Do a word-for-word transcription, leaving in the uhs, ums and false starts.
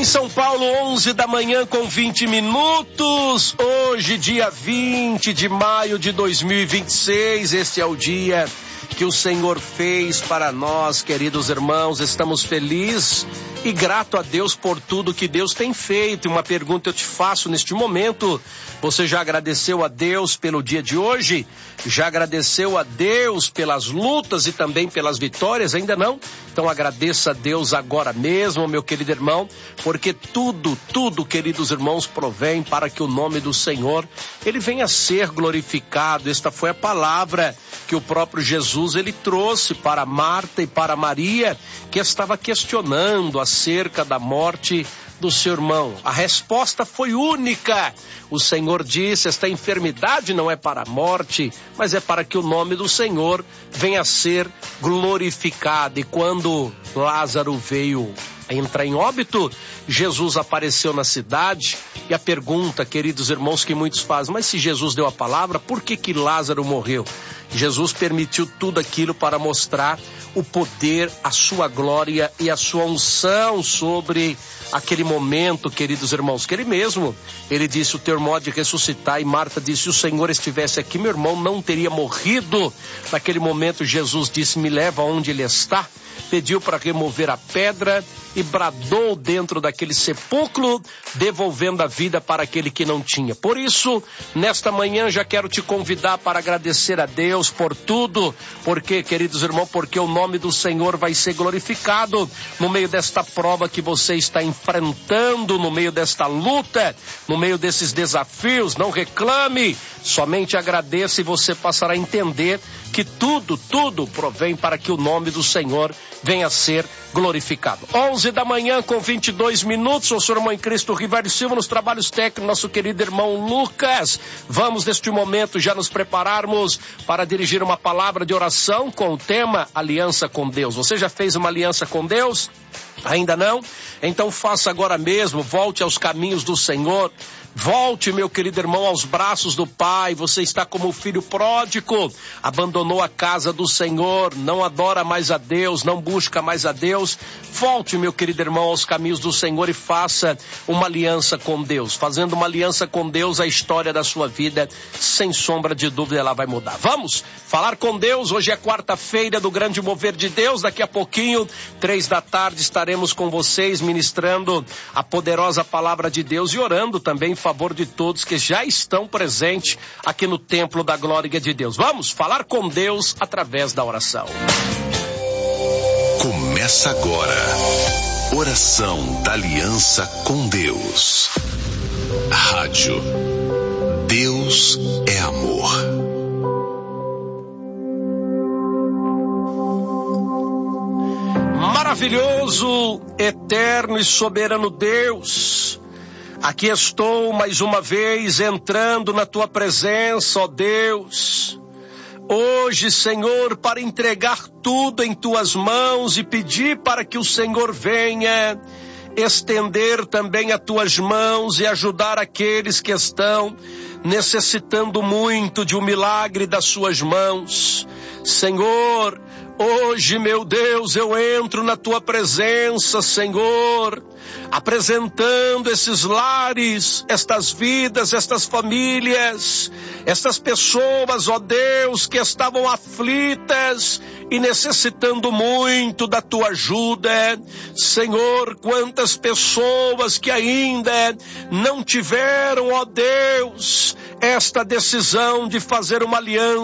Em São Paulo, onze da manhã com vinte minutos, hoje dia vinte de maio de dois mil e vinte e seis, este é o dia que o Senhor fez para nós, queridos irmãos. Estamos felizes e grato a Deus por tudo que Deus tem feito. E uma pergunta eu te faço neste momento: você já agradeceu a Deus pelo dia de hoje? Já agradeceu a Deus pelas lutas e também pelas vitórias? Ainda não? Então agradeça a Deus agora mesmo, meu querido irmão, porque tudo, tudo, queridos irmãos, provém para que o nome do Senhor, ele venha a ser glorificado. Esta foi a palavra que o próprio Jesus, ele trouxe para Marta e para Maria, que estava questionando acerca da morte do seu irmão. A resposta foi única. O Senhor disse: esta enfermidade não é para a morte, mas é para que o nome do Senhor venha a ser glorificado. E quando Lázaro veio entrar em óbito, Jesus apareceu na cidade. E a pergunta, queridos irmãos, que muitos fazem: mas se Jesus deu a palavra, por que que Lázaro morreu? Jesus permitiu tudo aquilo para mostrar o poder, a sua glória e a sua unção sobre aquele momento, queridos irmãos, que ele mesmo, ele disse: o teu irmão há de ressuscitar. E Marta disse: se o Senhor estivesse aqui, meu irmão não teria morrido. Naquele momento Jesus disse: me leva onde ele está. Pediu para remover a pedra e bradou dentro daquele sepulcro, devolvendo a vida para aquele que não tinha. Por isso, nesta manhã já quero te convidar para agradecer a Deus por tudo. Porque, queridos irmãos, porque o nome do Senhor vai ser glorificado no meio desta prova que você está enfrentando, no meio desta luta, no meio desses desafios. Não reclame, somente agradeça e você passará a entender que tudo, tudo provém para que o nome do Senhor venha a ser glorificado. onze da manhã com vinte e dois minutos, o seu irmão em Cristo, Rivério Silva, nos trabalhos técnicos, nosso querido irmão Lucas. Vamos neste momento já nos prepararmos para dirigir uma palavra de oração com o tema Aliança com Deus. Você já fez uma aliança com Deus? Ainda não? Então faça agora mesmo, volte aos caminhos do Senhor. Volte, meu querido irmão, aos braços do Pai. Você está como o filho pródigo, abandonou a casa do Senhor, não adora mais a Deus, não busca mais a Deus. Volte, meu querido irmão, aos caminhos do Senhor e faça uma aliança com Deus. Fazendo uma aliança com Deus, a história da sua vida, sem sombra de dúvida, ela vai mudar. Vamos falar com Deus. Hoje é quarta-feira do grande mover de Deus. Daqui a pouquinho, três da tarde, estaremos com vocês ministrando a poderosa palavra de Deus e orando também em favor de todos que já estão presentes aqui no templo da glória de Deus. Vamos falar com Deus através da oração. Começa agora, oração da aliança com Deus. Rádio Deus é amor. Maravilhoso, eterno e soberano Deus, aqui estou mais uma vez entrando na tua presença, ó Deus. Hoje, Senhor, para entregar tudo em tuas mãos e pedir para que o Senhor venha estender também as tuas mãos e ajudar aqueles que estão necessitando muito de um milagre das suas mãos. Senhor, hoje, meu Deus, eu entro na tua presença, Senhor, apresentando esses lares, estas vidas, estas famílias, estas pessoas, ó Deus, que estavam aflitas e necessitando muito da tua ajuda. Senhor, quantas pessoas que ainda não tiveram, ó Deus, esta decisão de fazer uma aliança